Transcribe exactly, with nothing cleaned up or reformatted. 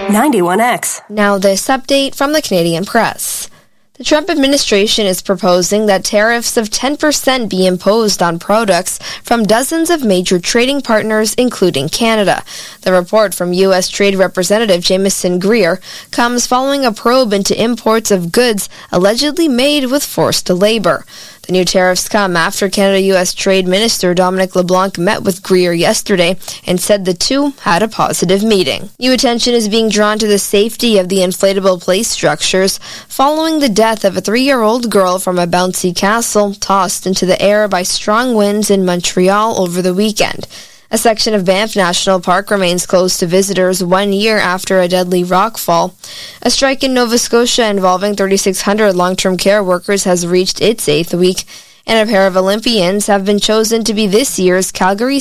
ninety-one X. Now this update from the Canadian Press. The Trump administration is proposing that tariffs of ten percent be imposed on products from dozens of major trading partners, including Canada. The report from U S Trade Representative Jameson Greer comes following a probe into imports of goods allegedly made with forced labor. The new tariffs come after Canada-U S Trade Minister Dominic LeBlanc met with Greer yesterday and said the two had a positive meeting. New attention is being drawn to the safety of the inflatable play structures following the death of a three-year-old girl from a bouncy castle tossed into the air by strong winds in Montreal over the weekend. A section of Banff National Park remains closed to visitors one year after a deadly rock fall. A strike in Nova Scotia involving thirty-six hundred long-term care workers has reached its eighth week, and a pair of Olympians have been chosen to be this year's Calgary